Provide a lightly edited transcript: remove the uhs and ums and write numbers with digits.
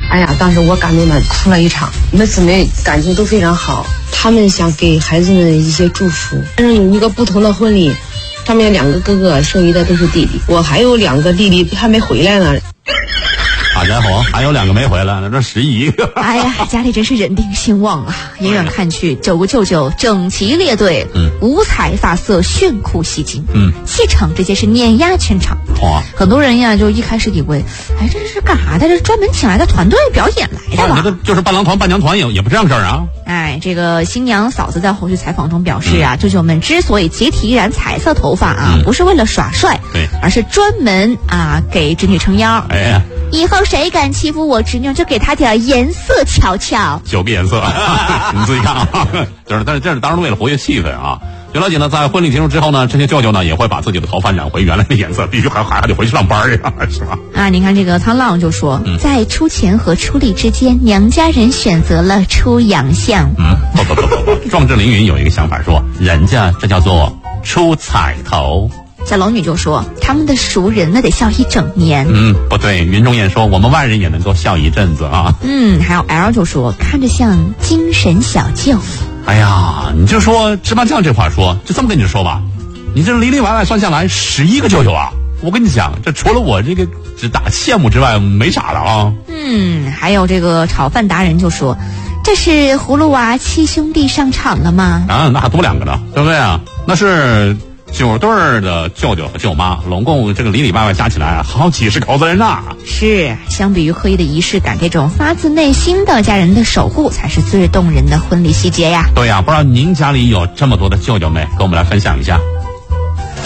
哎呀，当时我感动的哭了一场。我们姊妹感情都非常好，他们想给孩子们一些祝福。但是有一个不同的婚礼，上面2个哥哥，剩余的都是弟弟。我还有2个弟弟还没回来呢。 好家伙，还有2个没回来呢，这11个。 哎呀，家里真是人丁兴旺啊！远远看去，9个舅舅整齐列队，五彩发色，炫酷吸睛，气场直接是碾压全场。很多人呀，就一开始以为，哎，这是干啥的？这是专门请来的团队表演来的吧？ 这就是伴郎团、伴娘团也不是这样事儿啊！ 哎，这个新娘嫂子在后续采访中表示啊，舅舅们之所以集体染彩色头发啊，不是为了耍帅，对，而是专门给侄女撑腰。哎呀，以后谁敢欺负我侄女，就给他点颜色瞧瞧。 9个颜色，你自己看啊。但是这是当然为了活跃气氛啊。据了解呢，在婚礼结束之后呢，这些舅舅呢也会把自己的头发染回原来的颜色，必须还得回去上班呀，是吧？ 你看这个沧浪就说，在出钱和出力之间，娘家人选择了出洋相。 不，壮志凌云有一个想法说，人家这叫做出彩头。 小龙女就说，他们的熟人那得笑一整年。 不对，云中燕说，我们外人也能够笑一阵子啊。 还有 L 就说，看着像精神小舅。 哎呀，你就说芝麻酱这话说，就这么跟你说吧，你这里里外外算下来11个舅舅啊！我跟你讲，这除了我这个只打羡慕之外，没啥了啊。 还有这个炒饭达人就说，这是葫芦娃7兄弟上场了吗？ 那还多2个呢，对不对啊？那是9对的舅舅和舅妈，拢共这个里里外外加起来好几十口子人呐。 是，相比于刻意的仪式感，这种发自内心的家人的守护才是最动人的婚礼细节呀。 对呀，不知道您家里有这么多的舅舅没？跟我们来分享一下。